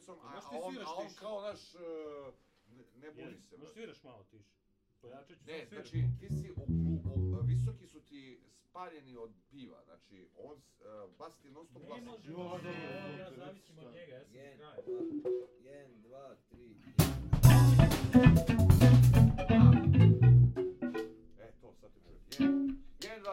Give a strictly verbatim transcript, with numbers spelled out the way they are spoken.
basom, a on kao naš, ne buni se. Možeš sviraš malo tiše. Pojačat ću, ne, sam sviraš. znači, ti si, visoki su ti spaljeni od piva, znači, on, bas ti non stop glasa. Ne može, ja zavisim od njega, ja sam kraj. jedan,